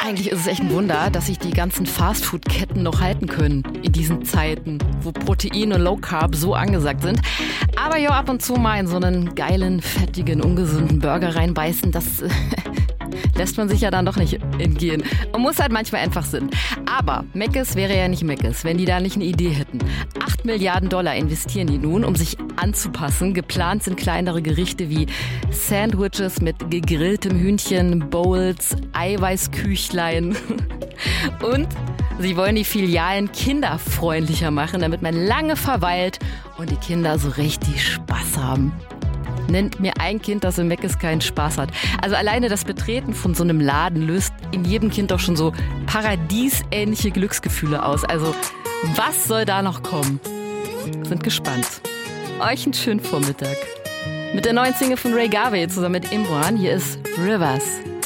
Eigentlich ist es echt ein Wunder, dass sich die ganzen Fastfood-Ketten noch halten können in diesen Zeiten, wo Protein und Low Carb so angesagt sind. Aber ja, ab und zu mal in so einen geilen, fettigen, ungesunden Burger reinbeißen, das lässt man sich ja dann doch nicht entgehen. Und muss halt manchmal einfach Sinn. Aber Mc's wäre ja nicht Mc's, wenn die da nicht eine Idee hätten. 8 Milliarden Dollar investieren die nun, um sich anzupassen. Geplant sind kleinere Gerichte wie Sandwiches mit gegrilltem Hühnchen, Bowls, Eiweißküchlein. Und sie wollen die Filialen kinderfreundlicher machen, damit man lange verweilt und die Kinder so richtig Spaß haben. Nennt mir ein Kind, das im Mc's keinen Spaß hat. Also alleine das Betreten von so einem Laden löst in jedem Kind doch schon so paradiesähnliche Glücksgefühle aus. Also was soll da noch kommen? Sind gespannt. Euch einen schönen Vormittag. Mit der neuen Single von Ray Garvey zusammen mit Imran. Hier ist Rivers.